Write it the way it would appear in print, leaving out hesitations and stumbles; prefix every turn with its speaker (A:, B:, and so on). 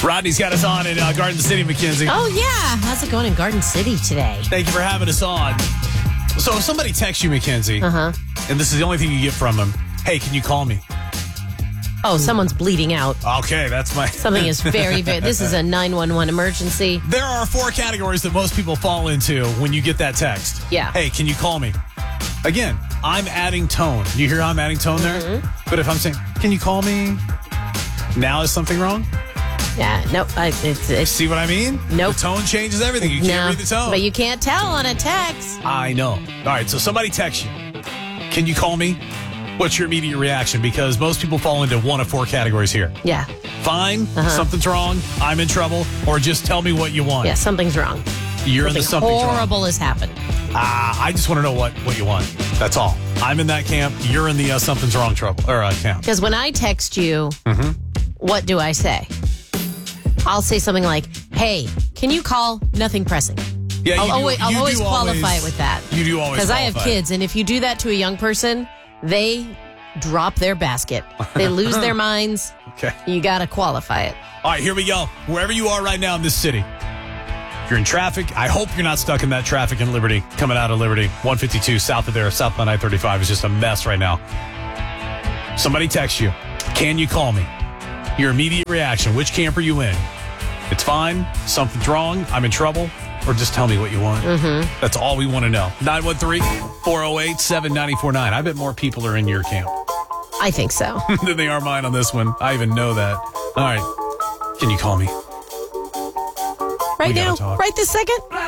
A: Rodney's got us on in Garden City, Mackenzie.
B: Oh, yeah. How's it going in Garden City today?
A: Thank you for having us on. So if somebody texts you, Mackenzie, and this is the only thing you get from them, hey, can you call me?
B: Oh, someone's bleeding out.
A: Okay, that's my...
B: Something is very, very... This is a 911 emergency.
A: There are 4 categories that most people fall into when you get that text.
B: Yeah.
A: Hey, can you call me? Again, I'm adding tone. You hear how I'm adding tone there? But if I'm saying, can you call me? Now is something wrong?
B: Yeah, no, it's
A: See what I mean?
B: Nope.
A: The tone changes everything. You can't read the tone.
B: But you can't tell on a text.
A: I know. All right, so somebody texts you. Can you call me? What's your immediate reaction? Because most people fall into one of 4 categories here.
B: Yeah.
A: Fine, something's wrong, I'm in trouble, or just tell me what you want.
B: Yeah, something's wrong.
A: You're in the something's wrong.
B: Horrible has happened.
A: I just want to know what you want. That's all. I'm in that camp. You're in the something's wrong trouble or camp.
B: Because when I text you, what do I say? I'll say something like, hey, can you call? Nothing pressing.
A: Yeah,
B: I'll always qualify it with that.
A: You do always
B: Because I have kids, and if you do that to a young person, they drop their basket. They lose their minds.
A: Okay.
B: You got to qualify it.
A: All right, here we go. Wherever you are right now in this city, if you're in traffic, I hope you're not stuck in that traffic in Liberty, coming out of Liberty. 152 south of there, southbound I-35 is just a mess right now. Somebody texts you. Can you call me? Your immediate reaction. Which camp are you in? It's fine. Something's wrong. I'm in trouble. Or just tell me what you want. That's all we want to know. 913-408-7949. I bet more people are in your camp
B: I think so.
A: than they are mine on this one. I even know that. All right. Can you call me?
B: Right
A: We gotta
B: now?
A: talk.
B: Right this second?